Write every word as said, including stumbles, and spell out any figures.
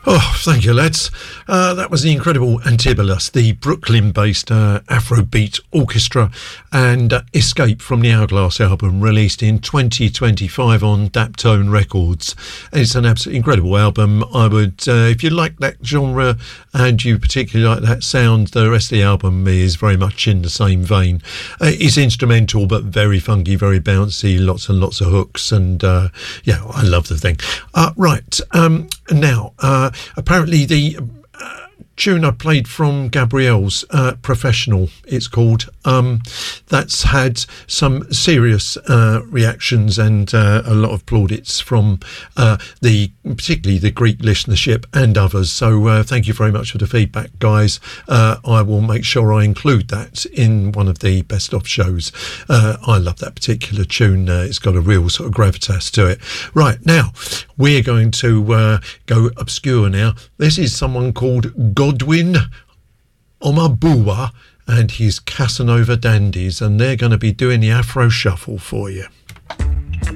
Oh, thank you, lads. Uh, that was the incredible Antibolus, the Brooklyn-based uh, Afrobeat orchestra, and uh, Escape from the Hourglass album, released in twenty twenty-five on Daptone Records. It's an absolutely incredible album. I would, uh, if you like that genre and you particularly like that sound, the rest of the album is very much in the same vein. Uh, it's instrumental, but very funky, very bouncy, lots and lots of hooks, and uh, yeah, I love the thing. Uh, right, um, now, uh, apparently the uh, tune I played from Gabrielle's uh, Professional, it's called, um, that's had some serious uh, reactions and uh, a lot of plaudits from uh, the particularly the Greek listenership and others, so uh, thank you very much for the feedback, guys. uh, I will make sure I include that in one of the best of shows. uh, I love that particular tune. Uh, it's got a real sort of gravitas to it. Right, now we're going to uh, go obscure now. This is someone called Godwin Omabuwa and his Casanova Dandies, and they're going to be doing the Afro Shuffle for you.